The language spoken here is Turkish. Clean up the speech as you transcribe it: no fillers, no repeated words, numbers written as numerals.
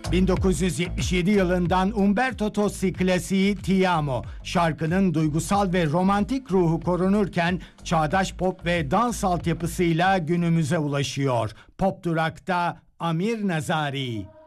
1977 yılından Umberto Tozzi klasiği Ti Amo, şarkının duygusal ve romantik ruhu korunurken çağdaş pop ve dans altyapısıyla günümüze ulaşıyor. Pop Durak'ta Amir Nazari.